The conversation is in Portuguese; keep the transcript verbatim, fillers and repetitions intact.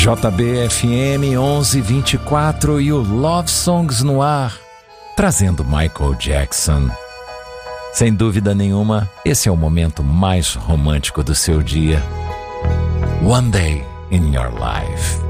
J B F M onze vinte e quatro e o Love Songs no ar, trazendo Michael Jackson. Sem dúvida nenhuma, esse é o momento mais romântico do seu dia. One Day in Your Life.